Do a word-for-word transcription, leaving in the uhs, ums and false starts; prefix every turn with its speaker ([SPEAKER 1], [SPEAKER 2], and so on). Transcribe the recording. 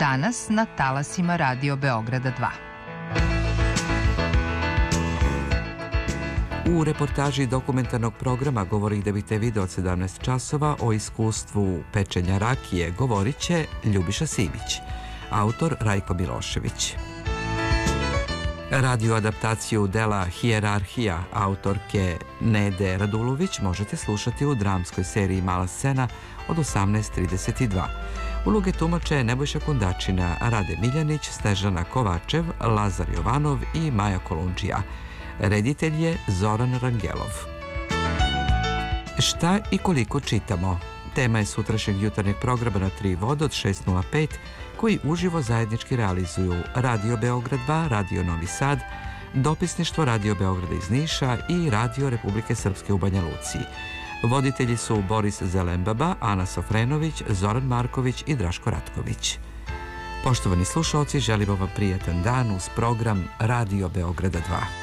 [SPEAKER 1] danas na talasima Radio Beograda dva.
[SPEAKER 2] U reportaži dokumentarnog programa Govori gde bi te video od sedamnaest časova o iskustvu pečenja rakije govorit će Ljubiša Simić, autor Rajko Milošević. Radio adaptaciju dela Hijerarhija autorke Nede Radulović možete slušati u dramskoj seriji Mala scena od osamnaest trideset dva. Uloge tumače Nebojša Kundačina, Rade Miljanić, Snežana Kovačev, Lazar Jovanov i Maja Kolundžija. Reditelj je Zoran Rangelov. Šta i koliko čitamo? Tema je sutrašnjeg jutarnjeg programa na Tri vode od šest nula pet koji uživo zajednički realizuju Radio Beograd dva, Radio Novi Sad, dopisništvo Radio Beograda iz Niša i Radio Republike Srpske u Banja Luci. Voditelji su Boris Zelembaba, Ana Sofrenović, Zoran Marković i Draško Ratković. Poštovani slušalci, želimo vam prijatan dan uz program Radio Beograda dva.